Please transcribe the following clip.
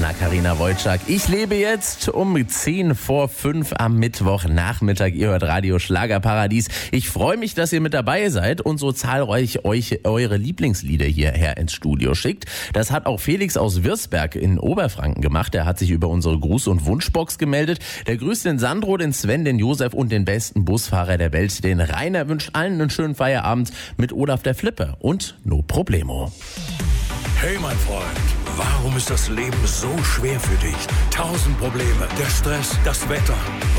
Anna-Karina Wojcik. Ich lebe jetzt um 10:05 am Mittwochnachmittag. Ihr hört Radio Schlagerparadies. Ich freue mich, dass ihr mit dabei seid und so zahlreich euch eure Lieblingslieder hierher ins Studio schickt. Das hat auch Felix aus Wirsberg in Oberfranken gemacht. Der hat sich über unsere Gruß- und Wunschbox gemeldet. Der grüßt den Sandro, den Sven, den Josef und den besten Busfahrer der Welt. Den Rainer wünscht allen einen schönen Feierabend mit Olaf der Flipper und No Problemo. Hey mein Freund, warum ist das Leben so schwer für dich? 1000 Probleme, der Stress, das Wetter.